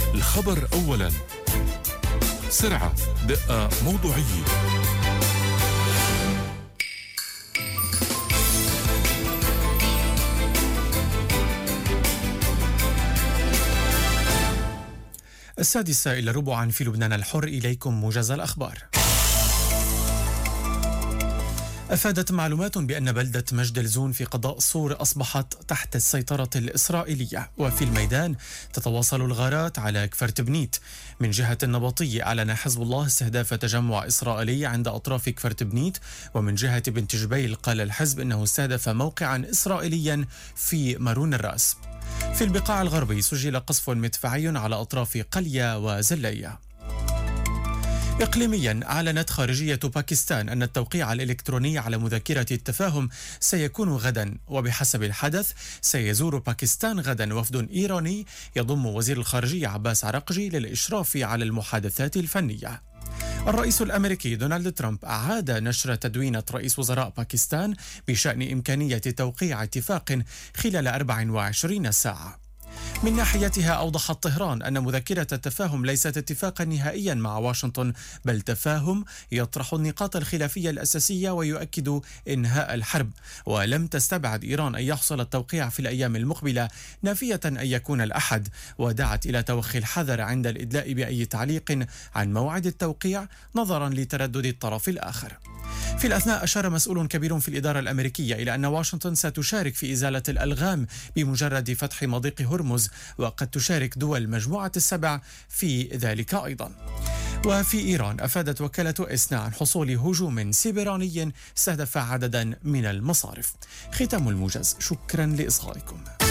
الخبر أولا، سرعة، دقة، موضوعية. السادسة إلى ربعا في لبنان الحر، إليكم موجز الأخبار. أفادت معلومات بأن بلدة مجد الزون في قضاء صور أصبحت تحت السيطرة الإسرائيلية. وفي الميدان تتواصل الغارات على كفرت بنيت. من جهة النبطية أعلن حزب الله استهداف تجمع إسرائيلي عند أطراف كفرت بنيت. ومن جهة بنت جبيل قال الحزب إنه استهدف موقعا إسرائيليا في مارون الراس. في البقاع الغربي سجل قصف مدفعي على أطراف قلية وزلية. إقليميا أعلنت خارجية باكستان أن التوقيع الإلكتروني على مذكرة التفاهم سيكون غدا. وبحسب الحدث سيزور باكستان غدا وفد إيراني يضم وزير الخارجية عباس عراقجي للإشراف على المحادثات الفنية. الرئيس الأمريكي دونالد ترامب أعاد نشر تدوينة رئيس وزراء باكستان بشأن إمكانية توقيع اتفاق خلال 24 ساعة. من ناحيتها أوضحت طهران أن مذكرة التفاهم ليست اتفاقا نهائيا مع واشنطن، بل تفاهم يطرح النقاط الخلافية الأساسية ويؤكد إنهاء الحرب. ولم تستبعد إيران أن يحصل التوقيع في الأيام المقبلة، نافية أن يكون الأحد، ودعت إلى توخي الحذر عند الإدلاء بأي تعليق عن موعد التوقيع نظرا لتردد الطرف الآخر. في الأثناء أشار مسؤول كبير في الإدارة الأمريكية إلى أن واشنطن ستشارك في إزالة الألغام بمجرد فتح مضيق هرمز، وقد تشارك دول مجموعة السبع في ذلك أيضا. وفي إيران أفادت وكالة إسنا عن حصول هجوم سيبراني استهدف عددا من المصارف. ختام الموجز، شكرا لإصغائكم.